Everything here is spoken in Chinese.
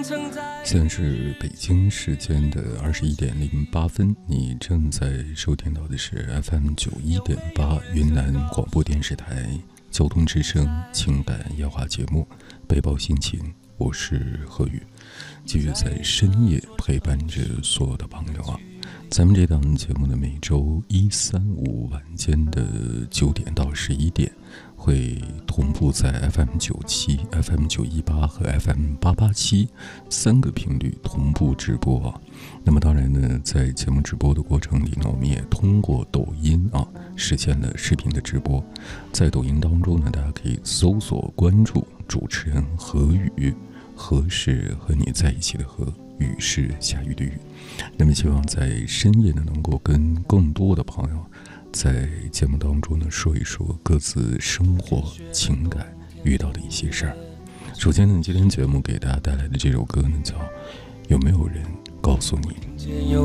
现在是北京时间的21:08，你正在收听到的是 FM91.8 云南广播电视台交通之声情感夜话节目背包心情，我是何宇，继续在深夜陪伴着所有的朋友啊。咱们这档节目的每周1、3、5晚间的9点到11点会同步在 FM97、FM918 和 FM887 3个频率同步直播啊。那么当然呢，在节目直播的过程里呢，我们也通过抖音实现了视频的直播。在抖音当中呢，大家可以搜索关注主持人何宇，何是和你在一起的何，雨是下雨的雨。那么希望在深夜呢，能够跟更多的朋友在节目当中呢说一说各自生活情感遇到的一些事儿。首先呢，今天节目给大家带来的这首歌呢叫《有没有人告诉你》。